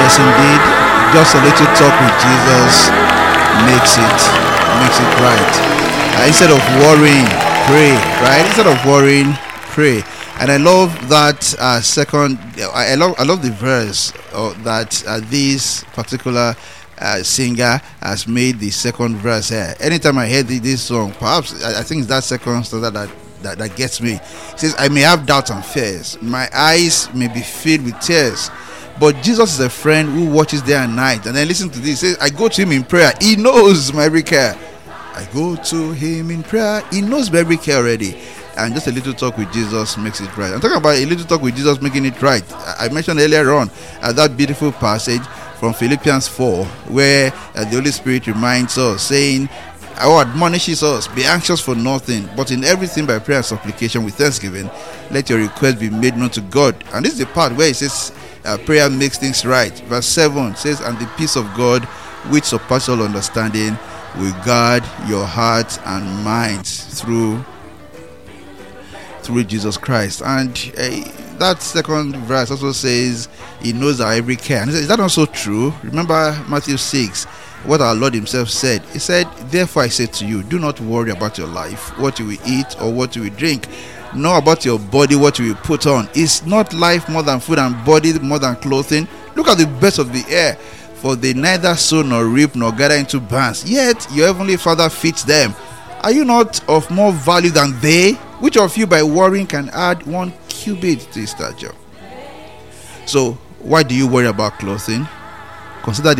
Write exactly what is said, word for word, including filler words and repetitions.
Yes, indeed. Just a little talk with Jesus makes it makes it right. Uh, instead of worrying, pray. Right? Instead of worrying, pray. And I love that uh, second. I, I love I love the verse uh, that uh, this particular uh, singer has made the second verse here. Anytime I hear the, this song, perhaps I, I think it's that second stanza that. That, that gets me. It says, I may have doubts and fears. My eyes may be filled with tears. But Jesus is a friend who watches day and night. And then listen to this. It says, I go to him in prayer. He knows my every care. I go to him in prayer. He knows my every care already. And just a little talk with Jesus makes it right. I'm talking about a little talk with Jesus making it right. I mentioned earlier on uh, that beautiful passage from Philippians four, where uh, the Holy Spirit reminds us, saying, or admonishes us, be anxious for nothing, but in everything by prayer and supplication with thanksgiving, let your request be made known to God. And this is the part where it says uh, prayer makes things right. Verse seven says, and the peace of God, which surpasses all understanding, will guard your hearts and minds through through Jesus Christ. And uh, that second verse also says, he knows our every care. And is that also true? Remember Matthew six, what our Lord himself said. He said, therefore I say to you, do not worry about your life, what you will eat or what you will drink, nor about your body, what you will put on. Is not life more than food, and body more than clothing? Look at the birds of the air, for they neither sow nor reap nor gather into barns, yet your heavenly Father feeds them. Are you not of more value than they? Which of you by worrying can add one cubit to his stature? So why do you worry about clothing? Consider the